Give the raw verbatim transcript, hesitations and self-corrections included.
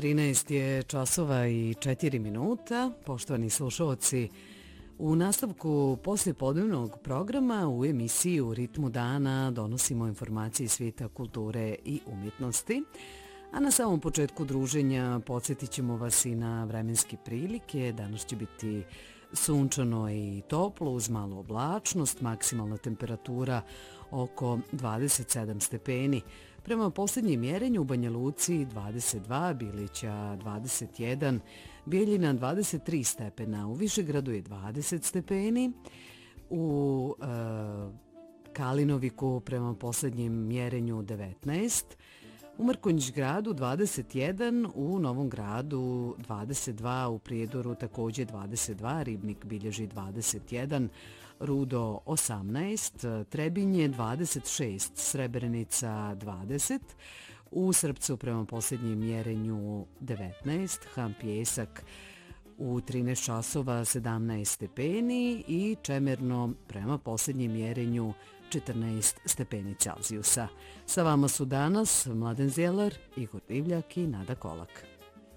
trinaest je časova i četiri minuta. Poštovani slušalci, u nastavku poslijepodnevnog programa u emisiji U ritmu dana donosimo informacije iz svijeta kulture i umjetnosti. A na samom početku druženja podsjetit ćemo vas i na vremenske prilike. Danas će biti sunčano i toplo uz malu oblačnost, maksimalna temperatura oko dvadeset sedam stepeni. Prema posljednjem mjerenju u Banja Luci dvadeset dva, Bilića dvadeset jedan, Bijeljina dvadeset tri stepena, u Višegradu je dvadeset stepeni, u e, Kalinoviku prema posljednjem mjerenju devetnaest, u Mrkonjić-gradu dvadeset jedan, u Novom Gradu dvadeset dva, u Prijedoru također dvadeset dva, Ribnik bilježi dvadeset jedan, Rudo osamnaest, Trebinje dvadeset šest, Srebrenica dvadeset, u Srpcu prema posljednjem mjerenju devetnaest, Ham Pjesak u trinaest časova sedamnaest stepeni i Čemerno prema posljednjem mjerenju četrnaest stepeni Celzijusa. Sa vama su danas Mladen Zjelar, Igor Divljak i Nada Kolak.